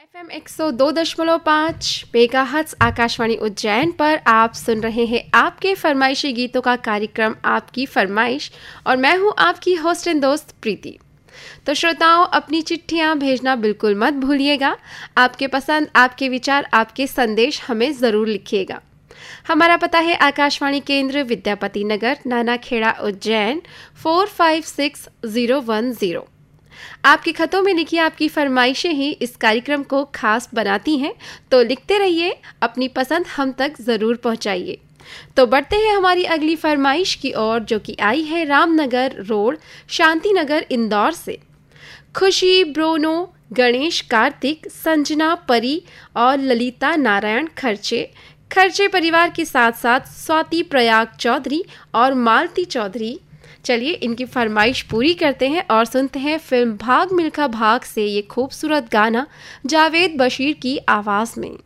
FM 102.5 megahertz Akashvani Ujjain पर आप सुन रहे हैं आपके फरमाइशी गीतों का कार्यक्रम आपकी फरमाइश और मैं हूं आपकी होस्ट एंड दोस्त प्रीति। तो श्रोताओं, अपनी चिट्ठियां भेजना बिल्कुल मत भूलिएगा। आपके पसंद, आपके विचार, आपके संदेश हमें ज़रूर लिखिएगा। हमारा पता है आकाशवाणी केंद्र विद्यापति नगर, नानाखेड़ा, उज्जैन 456010। आपके खतों में लिखी आपकी फरमाइशें ही इस कार्यक्रम को खास बनाती हैं, तो लिखते रहिए, अपनी पसंद हम तक ज़रूर पहुंचाइए। तो बढ़ते हैं हमारी अगली फरमाइश की ओर, जो कि आई है रामनगर रोड, शांति नगर, इंदौर से। खुशी, ब्रोनो, गणेश, कार्तिक, संजना, परी और ललिता नारायण खर्चे परिवार के साथ साथ स्वाति प्रयाग चौधरी और मालती चौधरी। चलिए इनकी फरमाइश पूरी करते हैं और सुनते हैं फिल्म भाग मिल्खा भाग से ये खूबसूरत गाना जावेद बशीर की आवाज़ में।